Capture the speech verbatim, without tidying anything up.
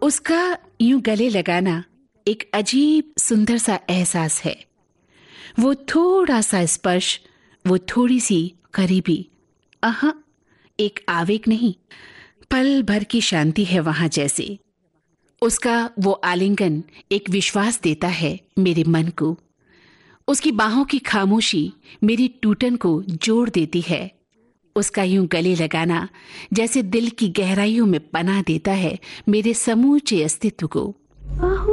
उसका यूं गले लगाना एक अजीब सुंदर सा एहसास है। वो थोड़ा सा स्पर्श, वो थोड़ी सी करीबी, आहा, एक आवेग नहीं, पल भर की शांति है वहां जैसे। उसका वो आलिंगन एक विश्वास देता है मेरे मन को। उसकी बाहों की खामोशी मेरी टूटन को जोड़ देती है। उसका यूं गले लगाना जैसे दिल की गहराइयों में पनाह देता है मेरे समूचे अस्तित्व को।